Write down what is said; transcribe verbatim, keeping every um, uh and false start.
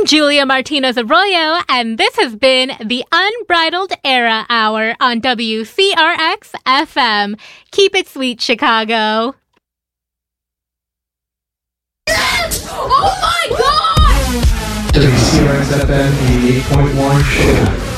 I'm Julia Martinez Arroyo, and this has been the Unbridled Era Hour on W C R X F M. Keep it sweet, Chicago. Yes! Oh my God! W C R X F M eighty-eight point one Chicago.